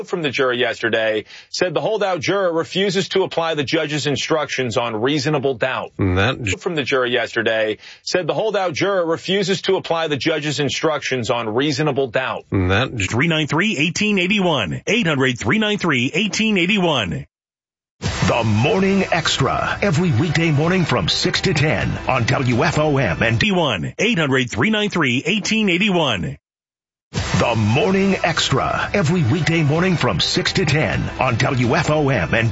From the jury yesterday said the holdout juror refuses to apply the judge's instructions on reasonable doubt. From the jury yesterday said the holdout juror refuses to apply the judge's instructions on reasonable doubt. 393-1881. 800-393-1881. The Morning Extra, every weekday morning from 6 to 10 on WFOM and D1. 800-393-1881. The Morning Extra, every weekday morning from 6 to 10 on WFOM and